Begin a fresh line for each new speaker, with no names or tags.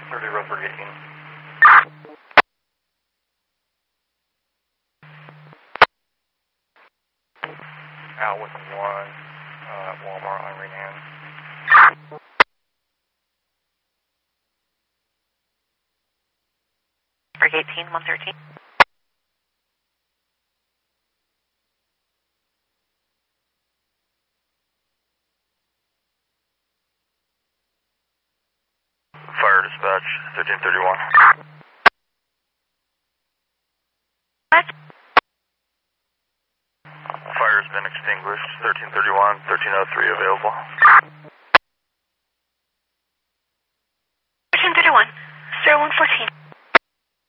30 Rutherford 18. Out with 1 at Walmart on Renan.
Break 18, 113.
Fire dispatch 1331. Fire's been extinguished. 1331, 1303 available.